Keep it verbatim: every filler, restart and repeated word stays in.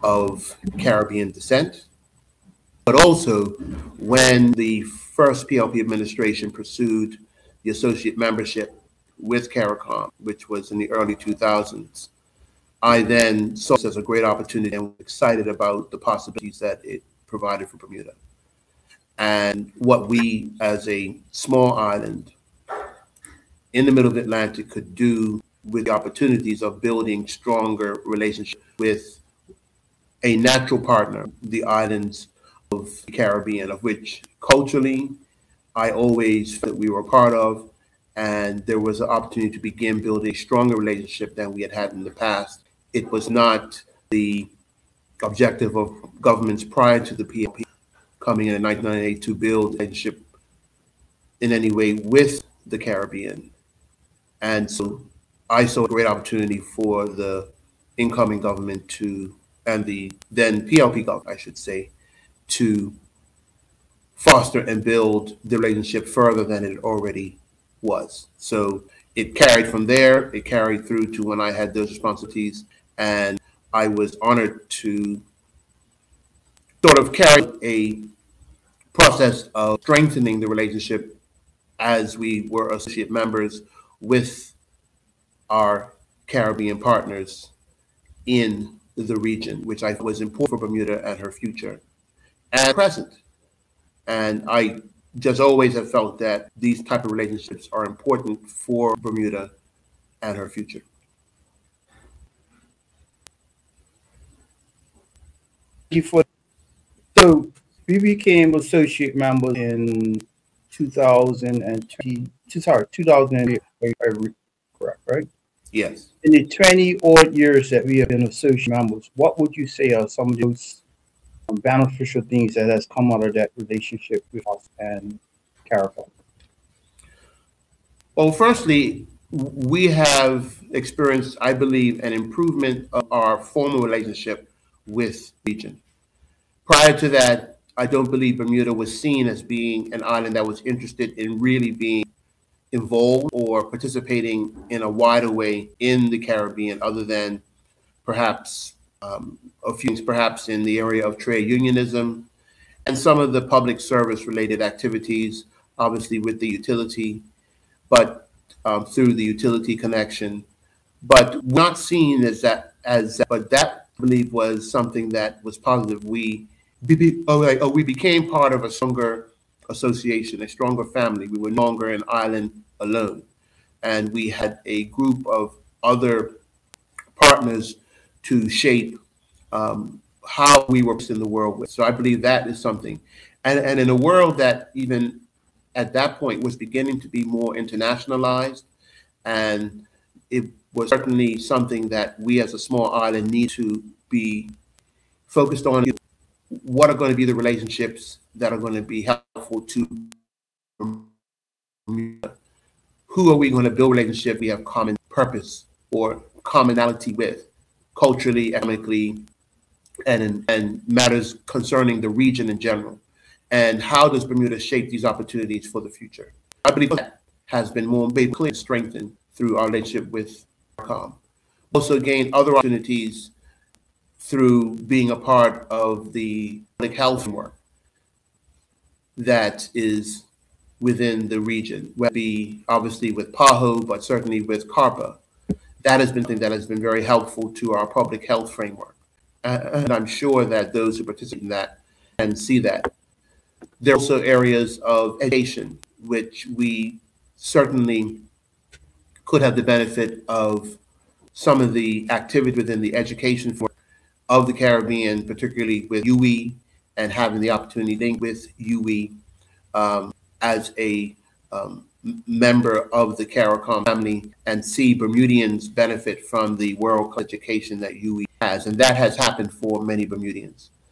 of Caribbean descent, but also when the first P L P administration pursued the associate membership with CARICOM, which was in the early two thousands, I then saw this as a great opportunity and was excited about the possibilities that it provided for Bermuda. And what we, as a small island in the middle of the Atlantic, could do with the opportunities of building stronger relationships with a natural partner, the islands of the Caribbean, of which culturally I always felt we were a part of, and there was an opportunity to begin building a stronger relationship than we had had in the past. It was not the objective of governments prior to the P L P coming in in nineteen ninety-eight to build a relationship in any way with the Caribbean. And so I saw a great opportunity for the incoming government to, and the then P L P government, I should say, to foster and build the relationship further than it already was. So it carried from there, it carried through to when I had those responsibilities, and I was honored to sort of carry a process of strengthening the relationship as we were associate members with our Caribbean partners in the region, which I thought was important for Bermuda and her future and present. And I just always have felt that these type of relationships are important for Bermuda and her future. For, so we became associate members in two thousand twenty, sorry, two thousand eight, correct, right? Yes. In the twenty odd years that we have been associate members, what would you say are some of those um, beneficial things that has come out of that relationship with us and CARICOM? Well, firstly, we have experienced, I believe, an improvement of our former relationship with the region. Prior to that, I don't believe Bermuda was seen as being an island that was interested in really being involved or participating in a wider way in the Caribbean, other than perhaps um, a few things, perhaps in the area of trade unionism and some of the public service related activities, obviously with the utility, but um, through the utility connection, but not seen as that, as that, but that I believe was something that was positive. We, be, oh, like, oh, we became part of a stronger association, a stronger family. We were no longer an island alone. And we had a group of other partners to shape um, how we were in the world with. So I believe that is something. And, and in a world that even at that point was beginning to be more internationalized, and it was certainly something that we as a small island need to be focused on. What are going to be the relationships that are going to be helpful to Bermuda? Who are we going to build relationships we have common purpose or commonality with, culturally, economically, and in, and matters concerning the region in general? And how does Bermuda shape these opportunities for the future? I believe that has been more made clear and strengthened through our relationship with CARICOM. Also gained other opportunities through being a part of the public health framework that is within the region, whether it be obviously with PAHO, but certainly with CARPA. That has been something that has been very helpful to our public health framework. And I'm sure that those who participate in that can see that. There are also areas of education, which we certainly could have the benefit of some of the activity within the education framework of the Caribbean, particularly with U E, and having the opportunity to link with U E um, as a um, member of the CARICOM family, and see Bermudians benefit from the world education that U E has. And that has happened for many Bermudians.